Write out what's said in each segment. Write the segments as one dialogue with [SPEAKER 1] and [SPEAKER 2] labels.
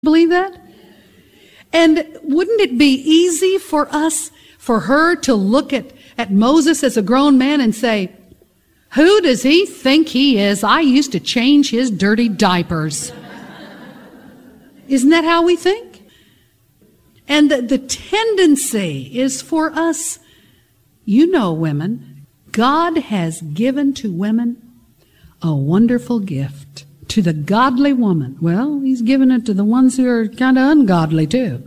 [SPEAKER 1] Believe that? And wouldn't it be easy for her to look at Moses as a grown man and say, who does he think he is? I used to change his dirty diapers. Isn't that how we think? And the tendency is for us, women, God has given to women a wonderful gift. To the godly woman. Well, He's given it to the ones who are kind of ungodly too.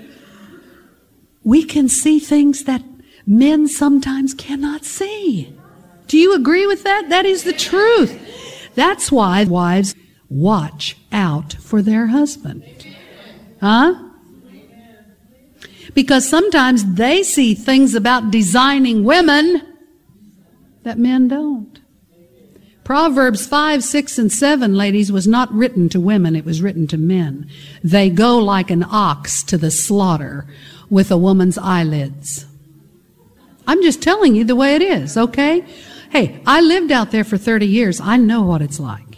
[SPEAKER 1] We can see things that men sometimes cannot see. Do you agree with that? That is the truth. That's why wives watch out for their husband. Huh? Because sometimes they see things about designing women that men don't. Proverbs 5, 6, and 7, ladies, was not written to women. It was written to men. They go like an ox to the slaughter with a woman's eyelids. I'm just telling you the way it is, okay? Hey, I lived out there for 30 years. I know what it's like.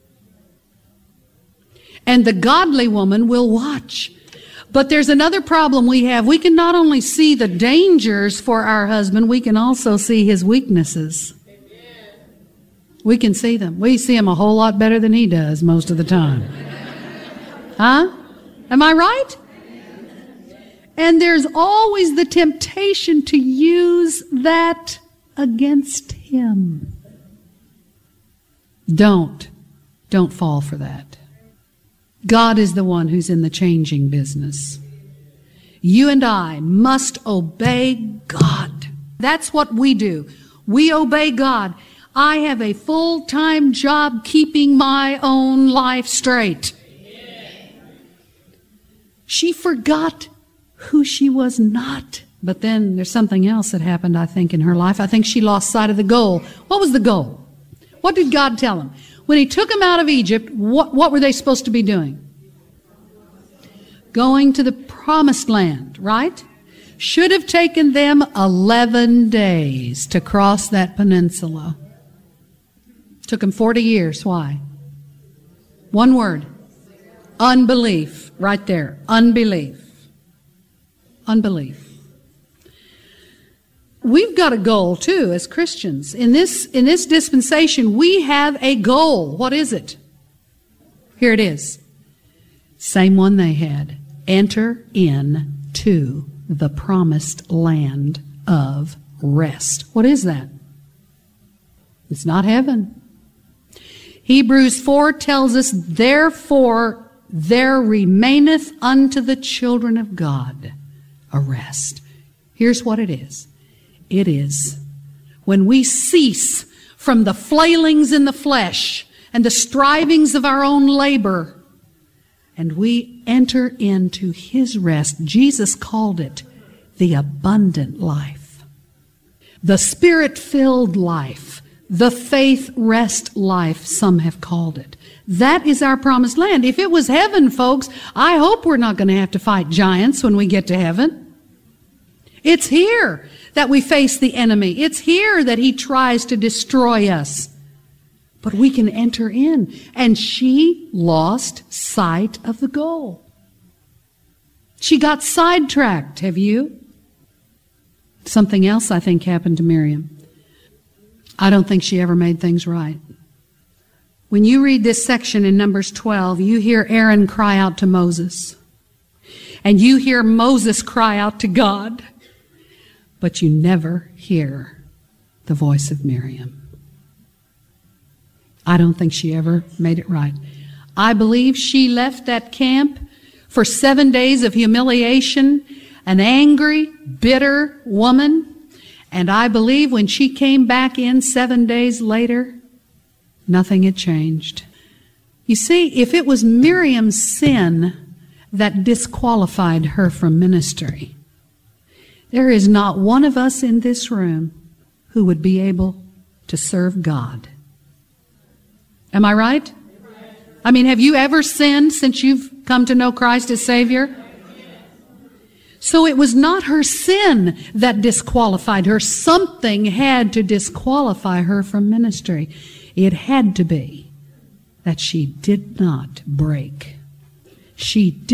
[SPEAKER 1] And the godly woman will watch. But there's another problem we have. We can not only see the dangers for our husband, we can also see his weaknesses. We can see them. We see him a whole lot better than he does most of the time. Huh? Am I right? And there's always the temptation to use that against him. Don't fall for that. God is the one who's in the changing business. You and I must obey God. That's what we do. We obey God. I have a full-time job keeping my own life straight. She forgot who she was not. But then there's something else that happened, I think, in her life. I think she lost sight of the goal. What was the goal? What did God tell him? When He took them out of Egypt, what were they supposed to be doing? Going to the promised land, right? Should have taken them 11 days to cross that peninsula. Took them 40 years. Why? One word. Unbelief. Right there. Unbelief. Unbelief. We've got a goal too as Christians. In this dispensation, we have a goal. What is it? Here it is. Same one they had. Enter into the promised land of rest. What is that? It's not heaven. Hebrews 4 tells us, therefore there remaineth unto the children of God a rest. Here's what it is. It is when we cease from the flailings in the flesh and the strivings of our own labor, and we enter into His rest. Jesus called it the abundant life, the Spirit-filled life, the faith rest life, some have called it. That is our promised land. If it was heaven, folks, I hope we're not going to have to fight giants when we get to heaven. It's here that we face the enemy. It's here that he tries to destroy us. But we can enter in. And she lost sight of the goal. She got sidetracked. Have you? Something else, I think, happened to Miriam. I don't think she ever made things right. When you read this section in Numbers 12, you hear Aaron cry out to Moses. And you hear Moses cry out to God. But you never hear the voice of Miriam. I don't think she ever made it right. I believe she left that camp for 7 days of humiliation, an angry, bitter woman. And I believe when she came back in 7 days later, nothing had changed. You see, if it was Miriam's sin that disqualified her from ministry, there is not one of us in this room who would be able to serve God. Am I right? I mean, have you ever sinned since you've come to know Christ as Savior? So it was not her sin that disqualified her. Something had to disqualify her from ministry. It had to be that she did not break. She